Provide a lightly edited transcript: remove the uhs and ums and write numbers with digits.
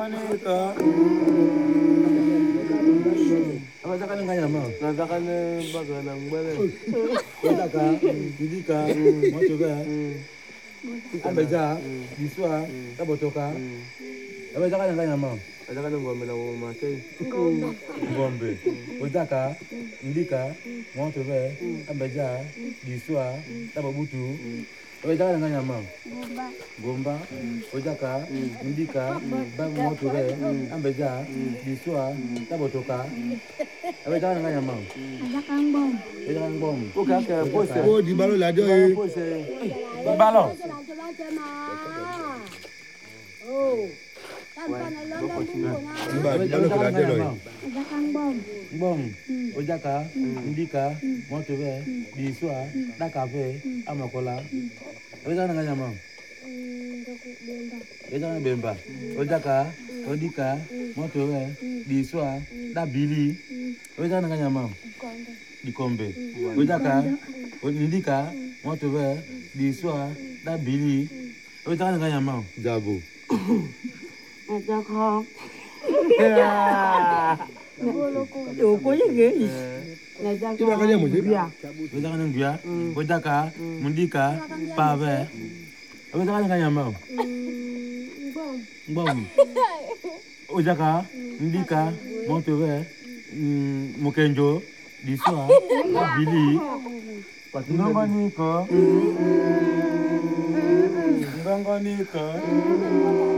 Nika. Apa cakap dengan yang mana? Nak cakap ni bagaimana mana? Kau cakap, Nika, mau coba? Ambeja, Biswa, tak botoka. Apa cakap dengan yang mana? Cakap ni gombe nak mati. Gombe. Kau cakap, Nika, mau coba? Ambeja, Biswa, tak bobutu. Apa cakap dengan yang mana? Gomba, Ojaka, Indika, Bang Moture, Ambeja, Biswa, Tabotoka. Apa cakap dengan yang mau? Ajakang bom. Jangan bom. Bukan ke pose. Oh, di balo lah dia. Pose. Balo. Oh. Tanpa nalon dan bumbu na. Di balo ke lah dia loh. Ajakang bom. Bom, Ojaka, Indika, Moture, Biswa, Takape, Amakola. Apa cakap dengan yang mau? Jangan bemba. Ojaka, Odika, Moture, Biswa, Dabili. Apa cakap dengan yang mau? Di Kombe. Ojaka, Indika, Moture, Biswa, Dabili. Apa cakap dengan yang mau? Jabu. Ajakang. Yoko ye ge. Kita akan yang mesti. Apa cakap dengan dia? Ojaka, Mundika, Pave. Apa cakap dengan yang mau? Bom. Ojaka, Indika, Moture, Mukenjo, Biswa, Dabili. Ngongoniko.